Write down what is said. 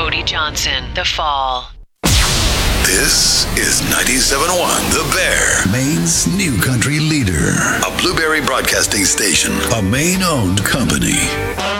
Cody Johnson, The Fall. This is 97.1 The Bear, Maine's new country leader. A Blueberry Broadcasting Station, a Maine-owned company.